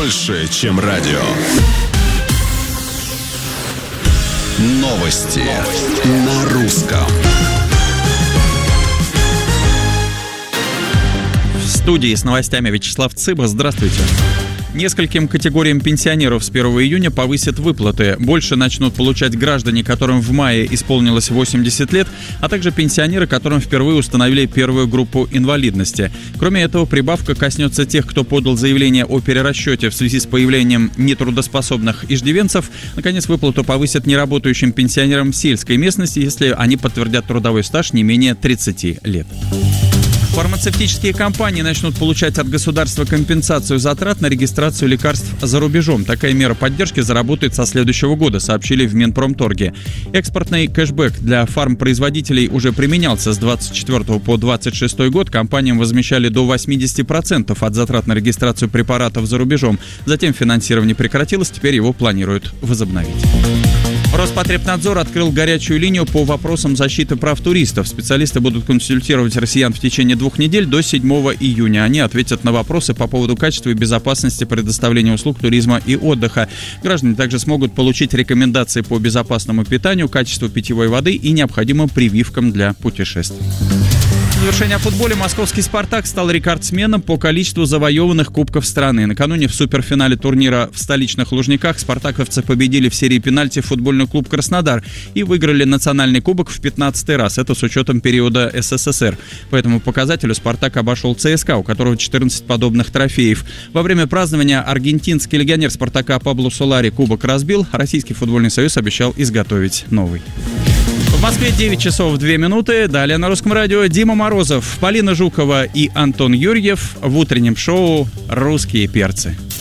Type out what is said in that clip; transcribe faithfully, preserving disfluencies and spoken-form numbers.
больше, чем радио. Новости, Новости. на русском. В студии с новостями Вячеслав Цыба. Здравствуйте. Нескольким категориям пенсионеров с первого июня повысят выплаты. Больше начнут получать граждане, которым в мае исполнилось восемьдесят лет, а также пенсионеры, которым впервые установили первую группу инвалидности. Кроме этого, прибавка коснется тех, кто подал заявление о перерасчете в связи с появлением нетрудоспособных иждивенцев. Наконец, выплату повысят неработающим пенсионерам сельской местности, если они подтвердят трудовой стаж не менее тридцати лет. Фармацевтические компании начнут получать от государства компенсацию затрат на регистрацию лекарств за рубежом. Такая мера поддержки заработает со следующего года, сообщили в Минпромторге. Экспортный кэшбэк для фармпроизводителей уже применялся с двадцать четвёртого по двадцать шестой год. Компаниям возмещали до восемьдесят процентов от затрат на регистрацию препаратов за рубежом. Затем финансирование прекратилось, теперь его планируют возобновить. Роспотребнадзор открыл горячую линию по вопросам защиты прав туристов. Специалисты будут консультировать россиян в течение двух недель до седьмого июня. Они ответят на вопросы по поводу качества и безопасности предоставления услуг туризма и отдыха. Граждане также смогут получить рекомендации по безопасному питанию, качеству питьевой воды и необходимым прививкам для путешествий. В завершение о футболе. Московский «Спартак» стал рекордсменом по количеству завоеванных кубков страны. Накануне в суперфинале турнира в столичных Лужниках спартаковцы победили в серии пенальти футбольный клуб «Краснодар» и выиграли национальный кубок в пятнадцатый раз. Это с учетом периода СССР. По этому показателю «Спартак» обошел ЦСКА, у которого четырнадцать подобных трофеев. Во время празднования аргентинский легионер «Спартака» Пабло Солари кубок разбил. Российский футбольный союз обещал изготовить новый. В Москве девять часов две минуты. Далее на Русском радио Дима Морозов, Полина Жукова и Антон Юрьев в утреннем шоу «Русские перцы».